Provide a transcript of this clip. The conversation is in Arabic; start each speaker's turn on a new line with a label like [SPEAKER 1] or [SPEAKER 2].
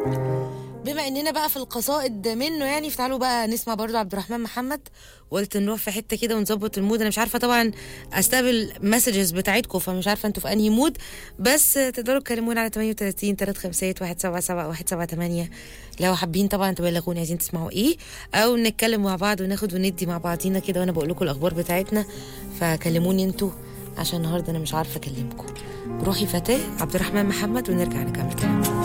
[SPEAKER 1] بما اننا بقى في القصائد منه يعني، فتعالوا بقى نسمع برضو عبد الرحمن محمد. وقلت نروح في حته كده ونظبط المود. انا مش عارفه طبعا استقبل مسجز بتاعتكم، فمش عارفه انتوا في انهي مود، بس تقدروا تكلمونا على 38 357 177 178 لو حابين طبعا تبلغوني عايزين تسمعوا ايه، او نتكلم مع بعض وناخد وندي مع بعضينا كده، وانا بقول لكم الاخبار بتاعتنا. فكلموني انتوا عشان النهارده انا مش عارفه اكلمكم. روحي فتاه عبد الرحمن محمد ونرجع نكمل كلامنا.